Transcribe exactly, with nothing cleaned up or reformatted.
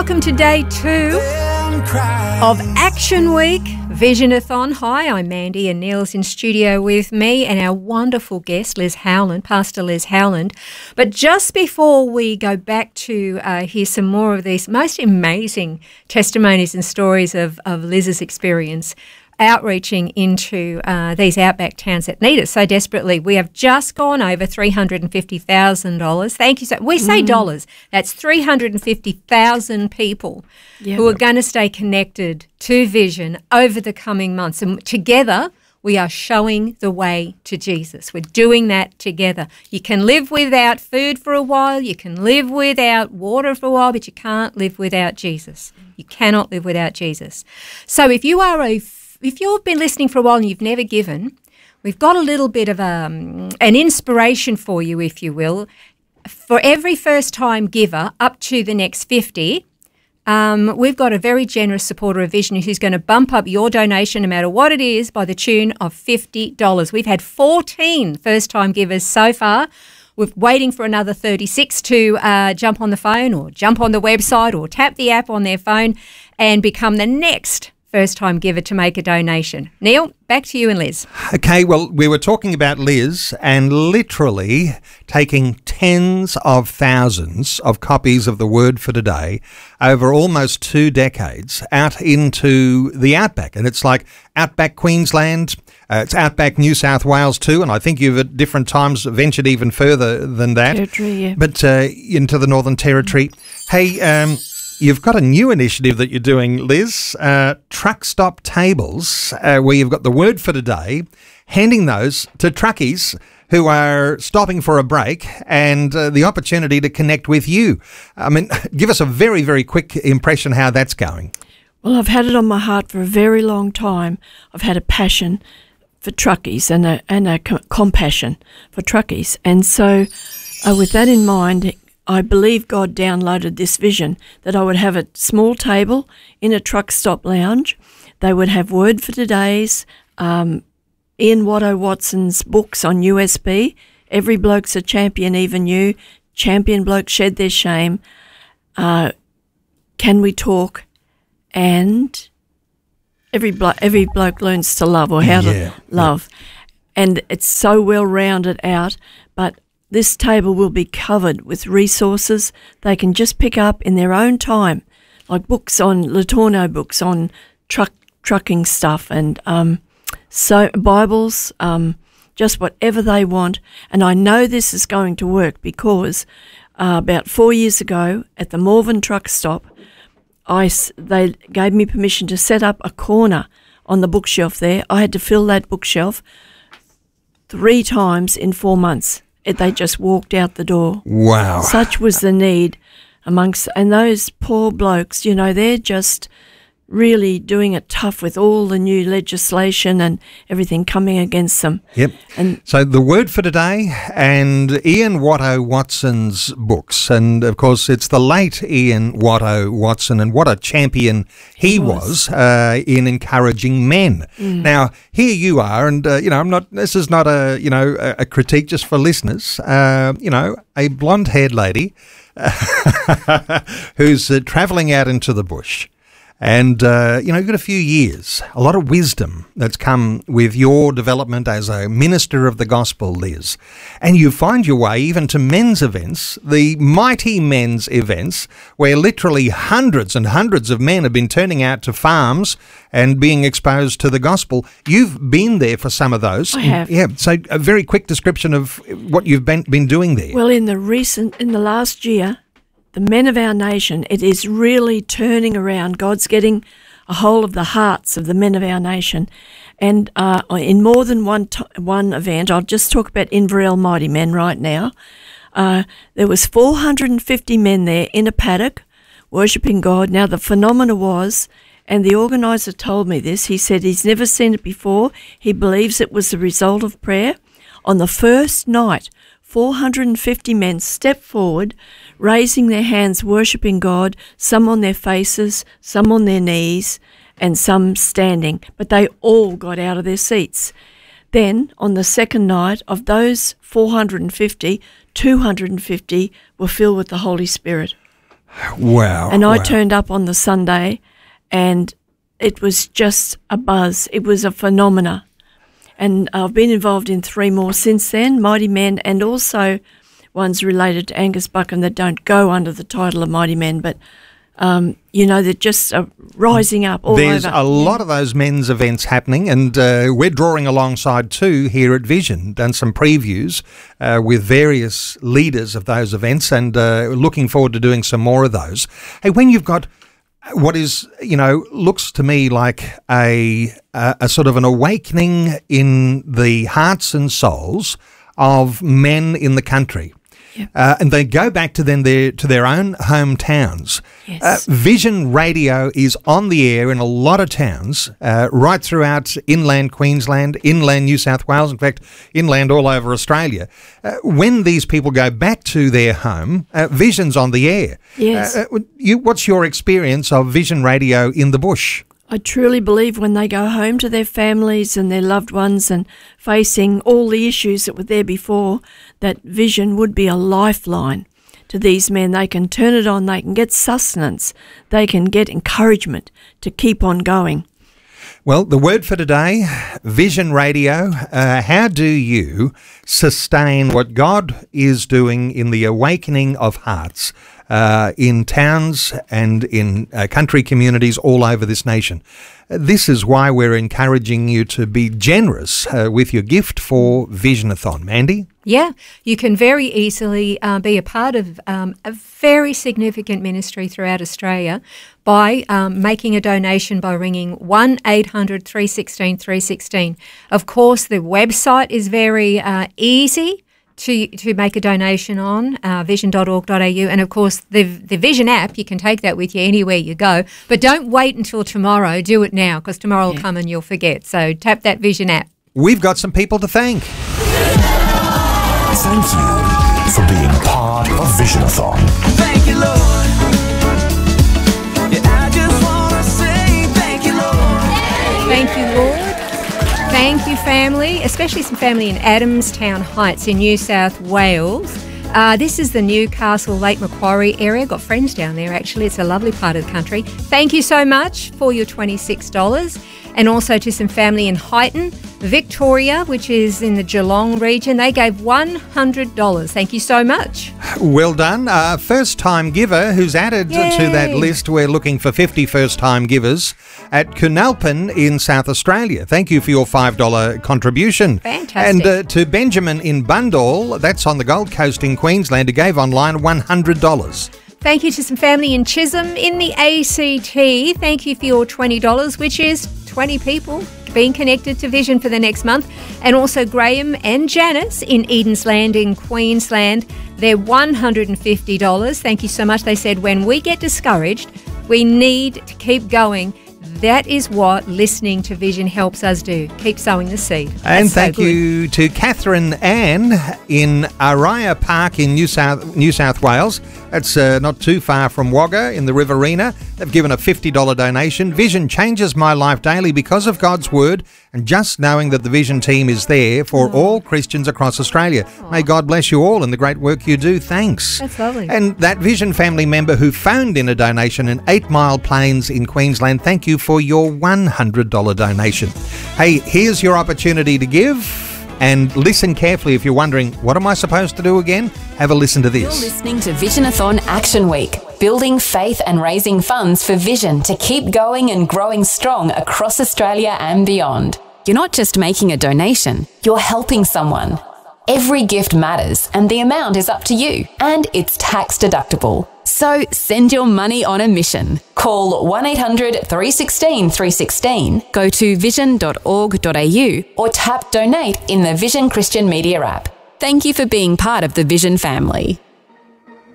welcome to day two of Action Week Visionathon. Hi, I'm Mandy, and Neil's in studio with me and our wonderful guest, Liz Howland, Pastor Liz Howland. But just before we go back to uh, hear some more of these most amazing testimonies and stories of, of Liz's experience outreaching into uh, these outback towns that need it so desperately. We have just gone over three hundred fifty thousand dollars. Thank you. So we say mm. dollars. That's three hundred fifty thousand people yep. who are going to stay connected to Vision over the coming months. And together, we are showing the way to Jesus. We're doing that together. You can live without food for a while. You can live without water for a while, but you can't live without Jesus. You cannot live without Jesus. So if you are a If you've been listening for a while and you've never given, we've got a little bit of um, an inspiration for you, if you will. For every first-time giver up to the next fifty, um, we've got a very generous supporter of Vision who's going to bump up your donation, no matter what it is, by the tune of fifty dollars. We've had fourteen first-time givers so far. We're waiting for another thirty-six to uh, jump on the phone or jump on the website or tap the app on their phone and become the next first-time giver to make a donation. Neil, back to you and Liz. Okay, well, we were talking about Liz and literally taking tens of thousands of copies of the Word for Today over almost two decades out into the outback. And it's like outback Queensland, uh, it's outback New South Wales too, and I think you've at different times ventured even further than that. Territory, yeah. But uh, into the Northern Territory. Hey, um... you've got a new initiative that you're doing, Liz, uh, truck stop tables, uh, where you've got the Word for Today, handing those to truckies who are stopping for a break and uh, the opportunity to connect with you. I mean, give us a very, very quick impression how that's going. Well, I've had it on my heart for a very long time. I've had a passion for truckies and a, and a com- compassion for truckies. And so uh, with that in mind, I believe God downloaded this vision that I would have a small table in a truck stop lounge. They would have Word for Today's, um, Ian Watto Watson's books on U S B, Every Bloke's a Champion, Even You, Champion Blokes Shed Their Shame, uh, Can We Talk, and Every, blo- every Bloke Learns to Love, or How yeah. to Love. Yeah. And it's so well rounded out, but this table will be covered with resources they can just pick up in their own time, like books on, Latorno books on truck trucking stuff and um, so Bibles, um, just whatever they want. And I know this is going to work because uh, about four years ago at the Morven truck stop, I, they gave me permission to set up a corner on the bookshelf there. I had to fill that bookshelf three times in four months. It, they just walked out the door. Wow. Such was the need amongst, and those poor blokes, you know, they're just really doing it tough with all the new legislation and everything coming against them. Yep. And so the Word for Today and Ian Watto Watson's books. And, of course, it's the late Ian Watto Watson, and what a champion he, he was, was uh, in encouraging men. Mm. Now, here you are, and, uh, you know, I'm not, this is not a, you know, a, a critique just for listeners. Uh, you know, a blonde-haired lady who's uh, travelling out into the bush. And, uh, you know, you've got a few years, a lot of wisdom that's come with your development as a minister of the gospel, Liz. And you find your way even to men's events, the mighty men's events, where literally hundreds and hundreds of men have been turning out to farms and being exposed to the gospel. You've been there for some of those. I have. Yeah, so a very quick description of what you've been, been doing there. Well, in the recent, in the last year, the men of our nation, it is really turning around. God's getting a hold of the hearts of the men of our nation. And uh, in more than one t- one event, I'll just talk about Inverell Mighty Men right now. Uh, there was four hundred fifty men there in a paddock worshipping God. Now, the phenomena was, and the organiser told me this, he said he's never seen it before. He believes it was the result of prayer. On the first night, four hundred fifty men stepped forward, raising their hands, worshipping God, some on their faces, some on their knees, and some standing. But they all got out of their seats. Then, on the second night, of those four hundred fifty, two hundred fifty were filled with the Holy Spirit. Wow. And I wow. turned up on the Sunday, and it was just a buzz. It was a phenomena. And I've been involved in three more since then, Mighty Men, and also ones related to Angus Buchan that don't go under the title of Mighty Men, but Um, you know, they're just uh, rising up all There's over. a lot of those men's events happening, and uh, we're drawing alongside too here at Vision, done some previews uh, with various leaders of those events, and uh, looking forward to doing some more of those. Hey, when you've got what is, you know, looks to me like a, a, a sort of an awakening in the hearts and souls of men in the country. Yep. Uh, and they go back to then their to their own hometowns. Yes. Uh, Vision Radio is on the air in a lot of towns, uh, right throughout inland Queensland, inland New South Wales, in fact, inland all over Australia. Uh, when these people go back to their home, uh, Vision's on the air. Yes. Uh, you, what's your experience of Vision Radio in the bush? I truly believe when they go home to their families and their loved ones and facing all the issues that were there before, that Vision would be a lifeline to these men. They can turn it on, they can get sustenance, they can get encouragement to keep on going. Well, the word for today, Vision Radio. Uh, how do you sustain what God is doing in the awakening of hearts uh, in towns and in uh, country communities all over this nation? This is why we're encouraging you to be generous uh, with your gift for Visionathon. Mandy? Yeah, you can very easily uh, be a part of um, a very significant ministry throughout Australia by um, making a donation by ringing one eight hundred three one six three one six. Of course, the website is very uh, easy to to make a donation on, uh, vision dot org dot a u, and of course the the Vision app, you can take that with you anywhere you go, but don't wait until tomorrow, do it now, because tomorrow will Yeah. come and you'll forget. So tap that Vision app. We've got some people to thank. Thank you for being part of Visionathon. Thank you, Lord. Yeah, I just want to say thank you, Lord. Thank you, Lord. Thank you, family, especially some family in Adamstown Heights in New South Wales. Uh, this is the Newcastle, Lake Macquarie area. Got friends down there, actually. It's a lovely part of the country. Thank you so much for your twenty-six dollars. And also to some family in Highton, Victoria, which is in the Geelong region. They gave one hundred dollars. Thank you so much. Well done. Uh, first-time giver who's added Yay. to that list. We're looking for fifty first-time givers at Cunalpin in South Australia. Thank you for your five dollars contribution. Fantastic. And uh, to Benjamin in Bundall, that's on the Gold Coast in Queensland, who gave online one hundred dollars. Thank you to some family in Chisholm in the A C T. Thank you for your twenty dollars, which is twenty people being connected to Vision for the next month. And also Graham and Janice in Eden's Land in Queensland. They're one hundred fifty dollars. Thank you so much. They said when we get discouraged, we need to keep going. That is what listening to Vision helps us do. Keep sowing the seed. And That's so thank good. you to Catherine Ann in Araya Park in New South New South Wales. That's uh, not too far from Wagga in the Riverina. They've given a fifty dollars donation. Vision changes my life daily because of God's word and just knowing that the Vision team is there for Aww. all Christians across Australia. Aww. May God bless you all in the great work you do. Thanks. That's lovely. And that Vision family member who phoned in a donation in Eight Mile Plains in Queensland, thank you for your one hundred dollars donation. Hey, here's your opportunity to give. And listen carefully if you're wondering, what am I supposed to do again? Have a listen to You're this. listening to Visionathon Action Week, building faith and raising funds for Vision to keep going and growing strong across Australia and beyond. You're not just making a donation, you're helping someone. Every gift matters and the amount is up to you, and it's tax deductible. So send your money on a mission. Call one eight hundred three one six three one six, go to vision dot org dot a u or tap donate in the Vision Christian Media app. Thank you for being part of the Vision family.